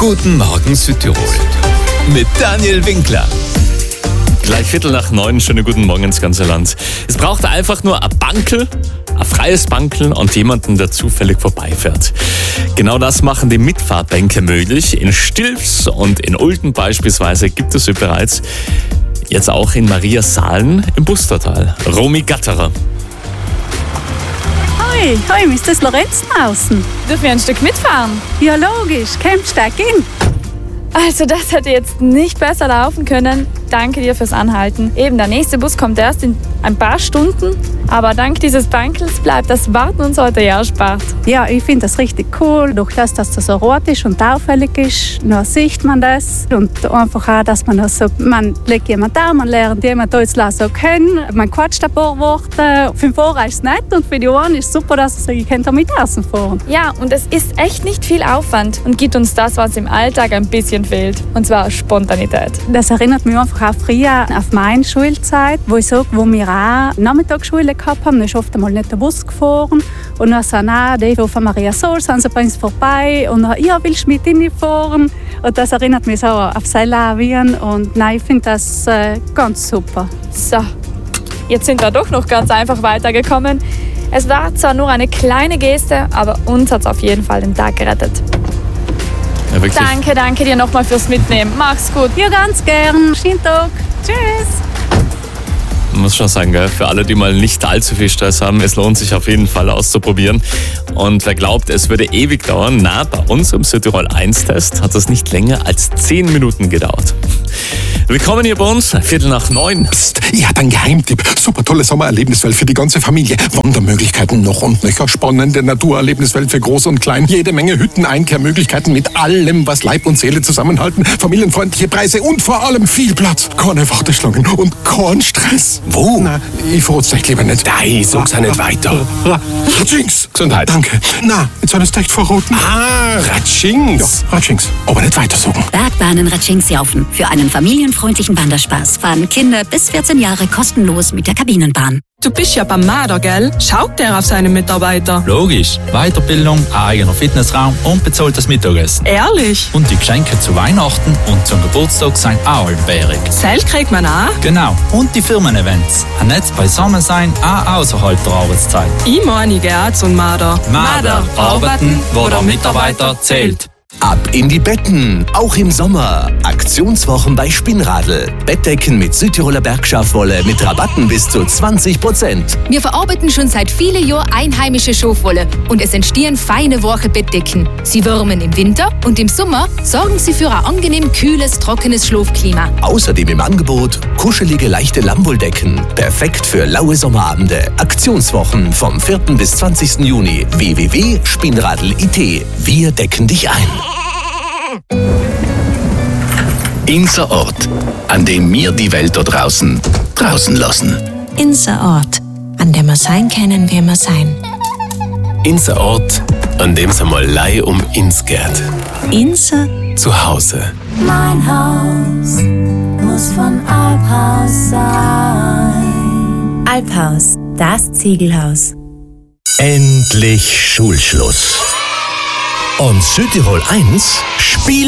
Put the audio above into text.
Guten Morgen Südtirol mit Daniel Winkler. Gleich 8:45, schönen guten Morgen ins ganze Land. Es braucht einfach nur ein Bankel, ein freies Bankeln und jemanden, der zufällig vorbeifährt. Genau das machen die Mitfahrtbänke möglich. In Stilfs und in Ulten beispielsweise gibt es sie bereits. Jetzt auch in Mariasaalen im Bustertal. Romy Gatterer. Hoi, ist das Lorenz draußen? Dürfen wir ein Stück mitfahren? Ja, logisch. Komm, steig in. Also das hätte jetzt nicht besser laufen können. Danke dir fürs Anhalten. Eben, der nächste Bus kommt erst in ein paar Stunden. Aber dank dieses Bankels bleibt das Warten uns heute erspart. Ja, ich finde das richtig cool. Durch das so rot ist und auffällig ist, dann sieht man das. Und einfach auch, dass man das so, man legt jemand da, man lernt jemand Deutsch so kennen. Man quatscht ein paar Worte. Für den Fahrer ist es nett und für die Ohren ist es super, dass er sagt, ich kann damit essen fahren. Ja, und es ist echt nicht viel Aufwand und gibt uns das, was im Alltag ein bisschen fehlt. Und zwar Spontanität. Das erinnert mich einfach auch früher auf meine Schulzeit, wo ich sage, wo wir auch Nachmittagsschule gehabt haben, dann ist oft einmal nicht der Bus gefahren. Und dann sind auch die von Mariasaal sind sie bei uns vorbei und dann, ja, willst du mit hinfahren? Und das erinnert mich so auf Wien und nein, ich finde das ganz super. So, jetzt sind wir doch noch ganz einfach weitergekommen. Es war zwar nur eine kleine Geste, aber uns hat es auf jeden Fall den Tag gerettet. Ja, danke dir nochmal fürs Mitnehmen. Mach's gut. Ja, ganz gern. Schönen Tag. Tschüss. Ich muss schon sagen, gell, für alle, die mal nicht allzu viel Stress haben, es lohnt sich auf jeden Fall auszuprobieren. Und wer glaubt, es würde ewig dauern, na, bei unserem Südtirol 1-Test hat das nicht länger als 10 Minuten gedauert. Willkommen hier bei uns, 8:45. Psst, ich habe einen Geheimtipp. Super tolle Sommererlebniswelt für die ganze Familie. Wandermöglichkeiten noch und nöcher. Spannende Naturerlebniswelt für Groß und Klein. Jede Menge Hütten, Einkehrmöglichkeiten mit allem, was Leib und Seele zusammenhalten. Familienfreundliche Preise und vor allem viel Platz. Keine Warteschlangen und kein Stress. Wo? Na, ich verrat's euch lieber nicht. Nein, sag's auch nicht weiter. Ratschings. Gesundheit. Danke. Na, jetzt soll es echt verraten. Ratschings. Ja, Ratschings. Aber nicht weiter sagen. Bergbahnen Ratschings-Jaufen. Für einen familienfreundlichen Wanderspaß fahren Kinder bis 14 Jahre kostenlos mit der Kabinenbahn. Du bist ja beim Marder, gell? Schaut der auf seine Mitarbeiter? Logisch. Weiterbildung, eigener Fitnessraum und bezahltes Mittagessen. Ehrlich? Und die Geschenke zu Weihnachten und zum Geburtstag sind auch allbärig. Seil kriegt man auch? Genau. Und die Firmen-Events. Ein Netz beisammen sein, auch außerhalb der Arbeitszeit. Ich meine, ich gehe auch zum Marder. Marder. Arbeiten, wo der Mitarbeiter zählt. Ab in die Betten, auch im Sommer. Aktionswochen bei Spinnradl. Bettdecken mit Südtiroler Bergschafwolle mit Rabatten bis zu 20%. Wir verarbeiten schon seit vielen Jahren einheimische Schafwolle und es entstehen feine, weiche Bettdecken. Sie wärmen im Winter und im Sommer sorgen sie für ein angenehm kühles, trockenes Schlafklima. Außerdem im Angebot kuschelige, leichte Lammwolldecken. Perfekt für laue Sommerabende. Aktionswochen vom 4. bis 20. Juni. www.spinnradl.it. Wir decken dich ein. Unser Ort, an dem wir die Welt da draußen lassen. Unser Ort, an dem wir sein können, wie wir sein. Unser Ort, an dem es einmal Leih um uns geht. Unser Zuhause. Mein Haus muss von Alphaus sein. Alphaus, das Ziegelhaus. Endlich Schulschluss. Und Südtirol 1 spielt